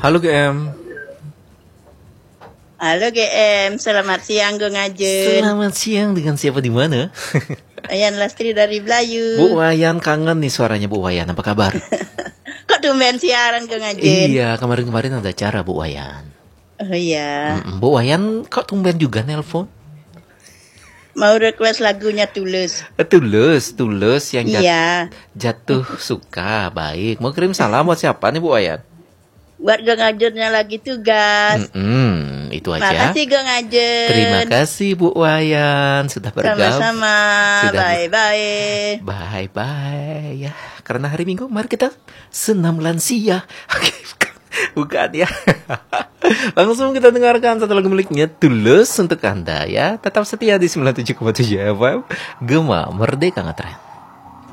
Halo GM. Halo GM, selamat siang Go Ngajun. Selamat siang, dengan siapa di mana? Ayan Lastri dari Belayu. Bu Wayan, kangen nih suaranya Bu Wayan, apa kabar? Kok tumben siaran Go Ngajun? Iya, kemarin-kemarin ada acara Bu Wayan. Oh iya. Bu Wayan kok tumben juga nelpon? Mau request lagunya Tulus. Tulus yang Iya. jatuh suka, baik. Mau kirim salam buat siapa nih Bu Wayan? Buat Go Ngajunnya lagi tugas. Itu aja. Makasih Go Ngajun. Terima kasih Bu Wayan sudah bergabung. Sama-sama. Bye-bye. Bye-bye ya. Karena hari Minggu, mari kita senam lansia. Bukan ya. Langsung kita dengarkan satu lagu miliknya Tulus untuk Anda ya. Tetap setia di 97,7 FM Gema Merdeka Ngetren.